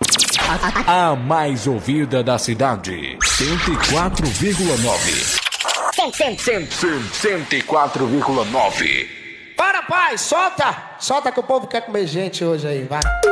A mais ouvida da cidade. 104,9. 104,9. Para, pai, solta! Solta que o povo quer comer gente hoje aí, vai.